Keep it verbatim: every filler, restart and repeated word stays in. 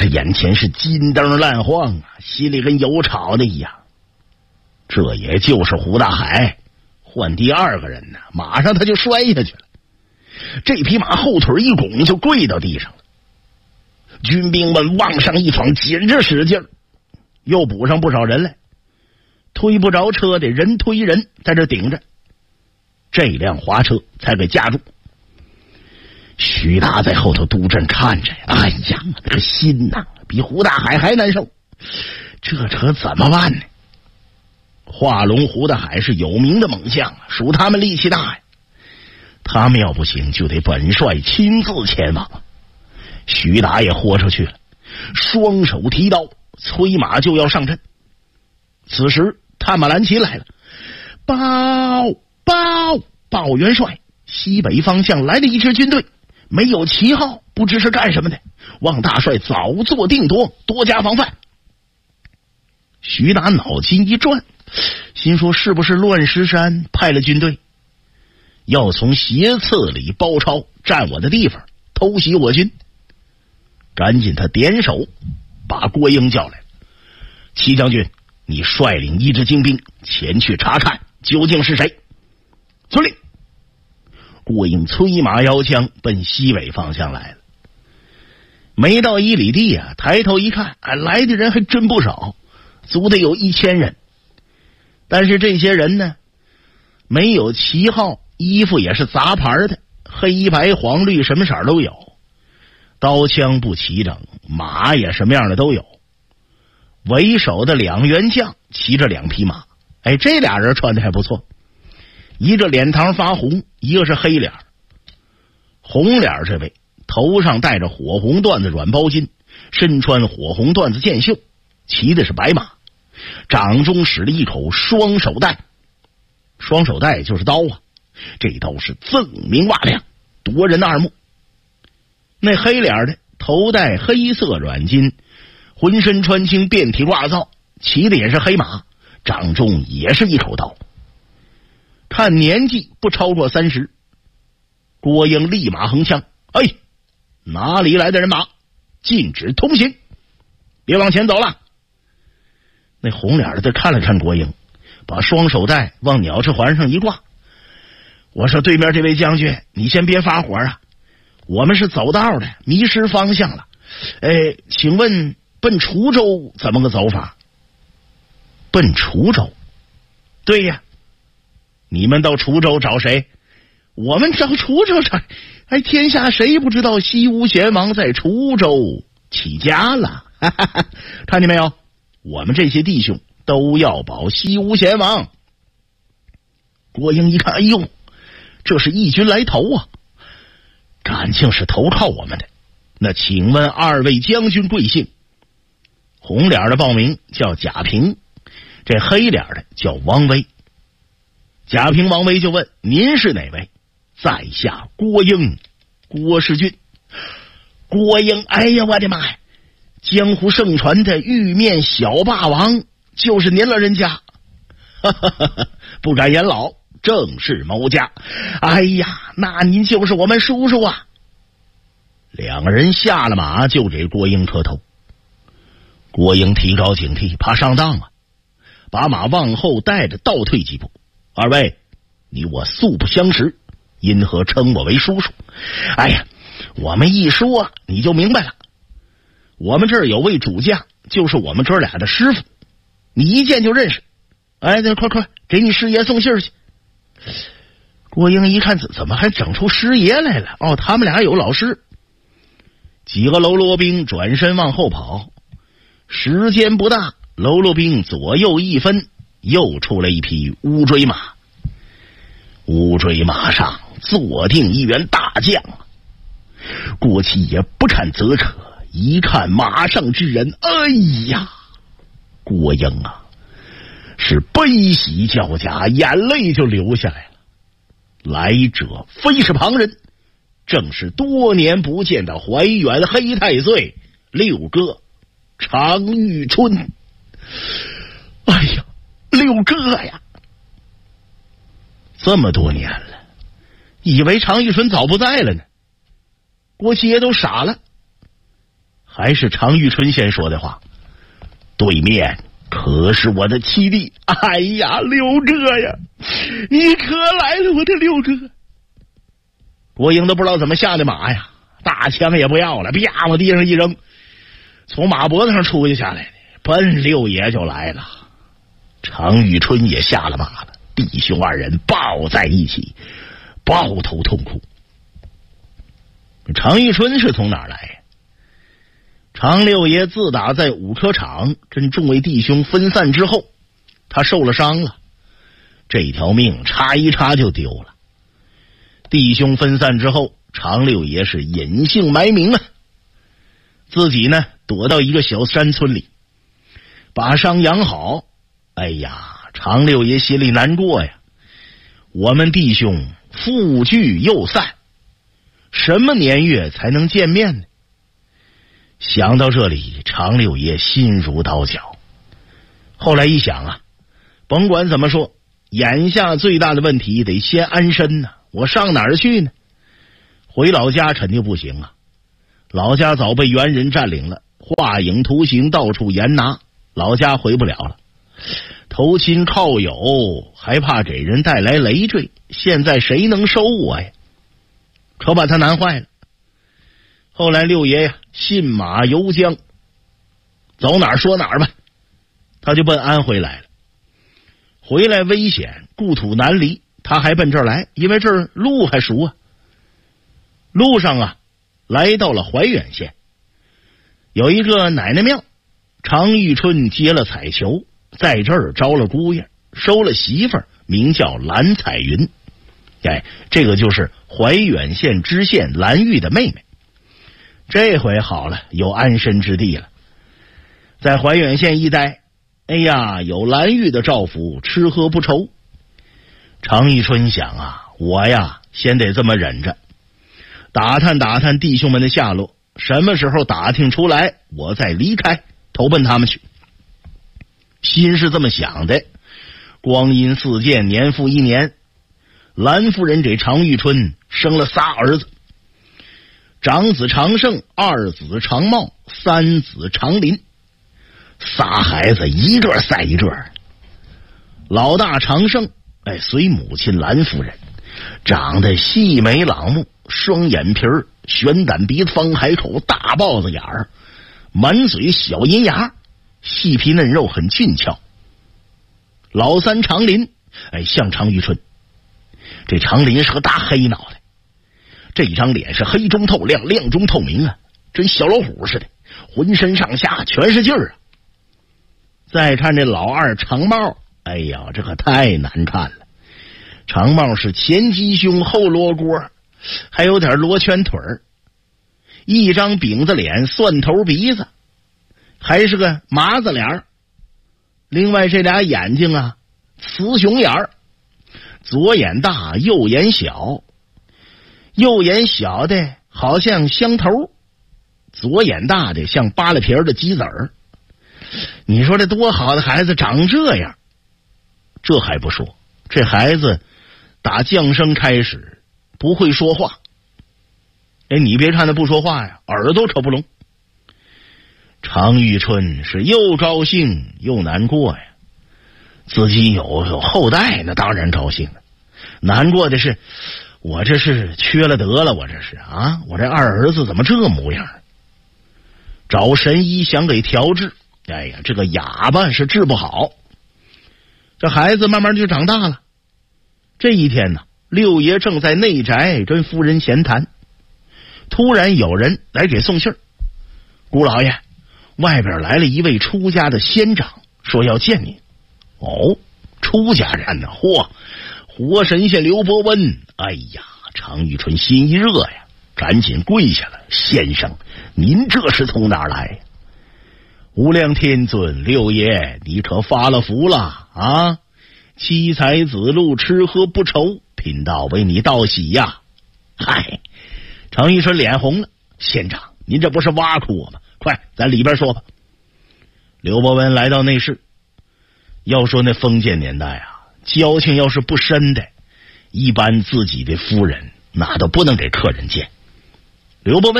眼前是金灯烂晃啊，心里跟有吵的一样。这也就是胡大海，换第二个人呢，马上他就摔下去了。这匹马后腿一拱，就跪到地上了。军兵们往上一闯，紧着使劲，又补上不少人来，推不着车，得人推人在这顶着，这辆滑车才给架住。徐达在后头督阵看着，哎呀，这个心呐、啊，比胡大海还难受。这可怎么办呢？华龙胡大海是有名的猛将，属他们力气大呀。他们要不行，就得本帅亲自前往。徐达也豁出去了，双手提刀，催马就要上阵。此时探马兰奇来了，报报报元帅，西北方向来了一支军队，没有旗号，不知是干什么的，望大帅早做定夺，多加防范。徐达脑筋一转，心说是不是乱石山派了军队，要从斜刺里包抄，占我的地方，偷袭我军？赶紧他点手把郭英叫来，齐将军，你率领一支精兵前去查看究竟是谁。遵令。郭英催马摇枪奔西北方向来了。没到一里地啊，抬头一看，啊，来的人还真不少，足得有一千人。但是这些人呢，没有旗号，衣服也是杂牌的，黑白黄绿什么色都有，刀枪不齐整，马也什么样的都有。为首的两员将骑着两匹马，哎，这俩人穿的还不错，一个脸膛发红，一个是黑脸。红脸这位头上戴着火红缎子软包巾，身穿火红缎子箭袖，骑的是白马，掌中使了一口双手带。双手带就是刀啊，这刀是锃明瓦亮，夺人二目。那黑脸的头戴黑色软巾，浑身穿青，遍体挂造，骑的也是黑马，掌中也是一口刀。看年纪不超过三十。郭英立马横枪，哎，哪里来的人马？禁止通行，别往前走了。那红脸的看了看郭英，把双手带往鸟翅环上一挂。我说对面这位将军，你先别发火啊，我们是走道的，迷失方向了。哎，请问奔滁州怎么个走法？奔滁州？对呀，你们到滁州找谁？我们找滁州找，哎，天下谁不知道西吴贤王在滁州起家了？哈哈哈，看见没有？我们这些弟兄都要保西吴贤王。郭英一看，哎呦，这是义军来投啊，感情是投靠我们的。那请问二位将军贵姓？红脸的报名叫贾平，这黑脸的叫王威。贾平、王威就问：您是哪位？在下郭英，郭世俊。郭英，哎呀，我的妈呀！江湖盛传的玉面小霸王就是您了，人家。哈哈哈哈，不敢言老，正是某家。哎呀，那您就是我们叔叔啊！两个人下了马就给郭英磕头。郭英提高警惕，怕上当啊，把马往后带着倒退几步。二位，你我素不相识，因何称我为叔叔？哎呀，我们一说你就明白了。我们这儿有位主将，就是我们哥俩的师傅，你一见就认识。哎，那快快给你师爷送信去。郭英一看，怎么还整出师爷来了？哦，他们俩有老师。几个喽啰兵转身往后跑，时间不大，喽啰兵左右一分，又出来一匹乌骓马。乌骓马上坐定一员大将，郭七爷不敢责扯，一看马上之人，哎呀，郭英啊，是悲喜交加，眼泪就流下来了。来者非是旁人，正是多年不见的怀远黑太岁六哥常遇春。哎呀，六哥呀，这么多年了，以为常遇春早不在了呢。郭七爷都傻了。 还是常遇春先说的话，对面可是我的七弟。哎呀，六哥呀，你可来了，我的六哥。郭英都不知道怎么下的马呀，大枪也不要了，啪往地上一扔，从马脖子上出去下来的，奔六爷就来了。常遇春也下了马了，弟兄二人抱在一起，抱头痛哭。常遇春是从哪儿来呀？常六爷自打在五科场跟众位弟兄分散之后，他受了伤了，这条命插一插就丢了。弟兄分散之后，常六爷是隐姓埋名啊，自己呢躲到一个小山村里，把伤养好。哎呀，常六爷心里难过呀，我们弟兄复聚又散，什么年月才能见面呢？想到这里，常六爷心如刀绞。后来一想啊，甭管怎么说，眼下最大的问题得先安身呢、啊。我上哪儿去呢？回老家肯定不行啊，老家早被猿人占领了，画影图形到处严拿，老家回不了了。投亲靠友还怕给人带来累赘，现在谁能收我呀？可把他难坏了。后来六爷呀，信马由缰，走哪儿说哪儿吧，他就奔安徽来了。回来危险，故土难离，他还奔这儿来，因为这儿路还熟啊。路上啊，来到了怀远县，有一个奶奶庙，常遇春接了彩球，在这儿招了姑爷，收了媳妇儿，名叫蓝彩云。哎，这个就是怀远县知县蓝玉的妹妹。这回好了，有安身之地了。在怀远县一待，哎呀，有蓝玉的照拂，吃喝不愁。常遇春想啊，我呀先得这么忍着，打探打探弟兄们的下落，什么时候打听出来，我再离开，投奔他们去。心是这么想的。光阴似箭，年复一年，蓝夫人给常遇春生了仨儿子，长子常胜，二子常茂，三子常林。仨孩子一个赛一个。老大常胜，哎，随母亲蓝夫人，长得细眉朗目，双眼皮儿，悬胆鼻子，方海口，大豹子眼儿，满嘴小银牙，细皮嫩肉，很俊俏。老三常林，哎，像常遇春。这常林是个大黑脑袋，这张脸是黑中透亮，亮中透明啊，跟小老虎似的，浑身上下全是劲儿啊。再看这老二常茂，哎呀，这可太难看了。常茂是前鸡胸后罗锅，还有点罗圈腿儿，一张饼子脸，蒜头鼻子，还是个麻子脸儿。另外这俩眼睛啊，雌雄眼儿，左眼大，右眼小，右眼小的好像香头，左眼大的像扒了皮儿的鸡子儿。你说这多好的孩子长这样。这还不说，这孩子打降生开始不会说话。哎，你别看他不说话呀，耳朵可不聋。常遇春是又高兴又难过呀。自己有有后代，那当然高兴了。难过的是，我这是缺了德了，我这是啊，我这二儿子怎么这模样？找神医想给调治，哎呀，这个哑巴是治不好。这孩子慢慢就长大了。这一天呢，六爷正在内宅跟夫人闲谈，突然有人来给送信儿。姑老爷，外边来了一位出家的仙长，说要见您。哦，出家人呢？嚯，活神仙刘伯温。哎呀，常遇春心一热呀，赶紧跪下了。先生，您这是从哪儿来？无量天尊，六爷你可发了福了啊！七彩子路，吃喝不愁，贫道为你道喜呀。嗨，常遇春脸红了。仙长，您这不是挖苦我吗？快，咱里边说吧。刘伯温来到内室。要说那封建年代啊，交情要是不深的，一般自己的夫人那都不能给客人见。刘伯温